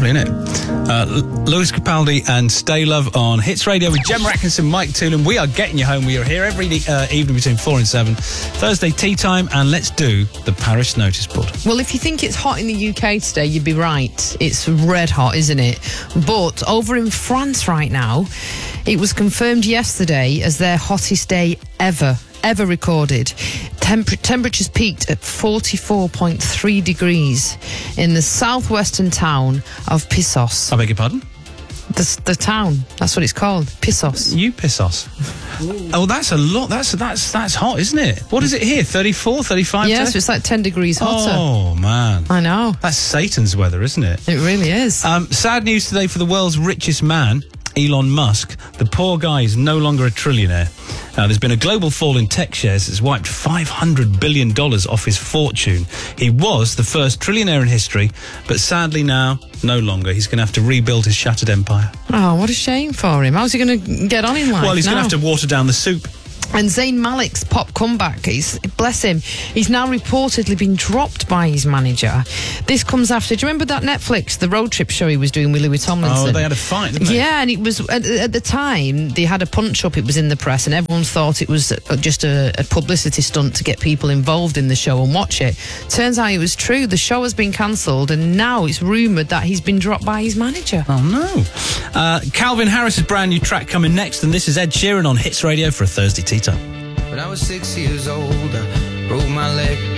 lovely, isn't it? Lewis Capaldi and Stay Love on Hits Radio with Gemma Atkinson, Mike Toolan. We are getting you home. We are here every evening between 4 and 7. Thursday tea time, and let's do the parish notice board. Well, if you think it's hot in the UK today, you'd be right. It's red hot, isn't it? But over in France right now, it was confirmed yesterday as their hottest day ever recorded. Temperatures peaked at 44.3 degrees in the southwestern town of Pissos. I beg your pardon? The town, that's what it's called, Pissos. You Pissos. Oh, that's a lot. That's hot, isn't it? What is it here? 34, 35? Yeah, so it's like 10 degrees hotter. Oh, man. I know. That's Satan's weather, isn't it? It really is. Sad news today for the world's richest man, Elon Musk. The poor guy is no longer a trillionaire. There's been a global fall in tech shares that's wiped $500 billion off his fortune. He was the first trillionaire in history, but sadly now, no longer. He's going to have to rebuild his shattered empire. Oh, what a shame for him. How's he going to get on in life? Well, he's going to have to water down the soup. And Zayn Malik's pop comeback, bless him, he's now reportedly been dropped by his manager. This comes after, do you remember that Netflix, the road trip show he was doing with Louis Tomlinson? Oh, they had a fight, didn't they? Yeah, and it was, at the time, they had a punch-up, it was in the press, and everyone thought it was just a publicity stunt to get people involved in the show and watch it. Turns out it was true. The show has been cancelled, and now it's rumoured that he's been dropped by his manager. Oh, no. Calvin Harris's brand new track coming next, and this is Ed Sheeran on Hits Radio for a Thursday tea time. When I was 6 years old, I broke my leg